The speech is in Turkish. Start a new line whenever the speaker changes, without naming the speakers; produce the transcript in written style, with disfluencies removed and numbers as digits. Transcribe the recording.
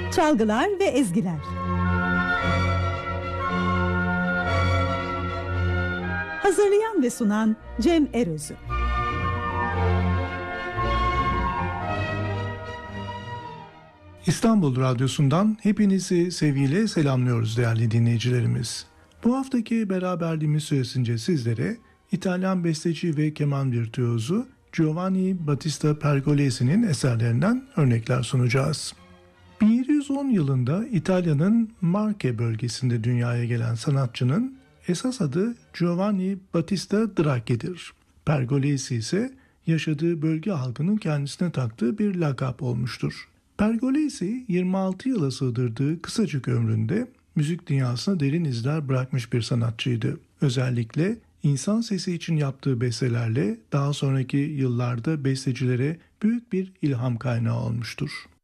Çalgılar ve ezgiler. Hazırlayan ve sunan Cem Erözü.
İstanbul Radyosu'ndan hepinizi sevgiyle selamlıyoruz değerli dinleyicilerimiz. Bu haftaki beraberliğimiz süresince sizlere İtalyan besteci ve keman virtüozu Giovanni Battista Pergolesi'nin eserlerinden örnekler sunacağız. 1710 yılında İtalya'nın Marche bölgesinde dünyaya gelen sanatçının esas adı Giovanni Battista Dracchi'dir. Pergolesi ise yaşadığı bölge halkının kendisine taktığı bir lakap olmuştur. Pergolesi 26 yıla sığdırdığı kısacık ömründe müzik dünyasına derin izler bırakmış bir sanatçıydı. Özellikle insan sesi için yaptığı bestelerle daha sonraki yıllarda bestecilere büyük bir ilham kaynağı olmuştur.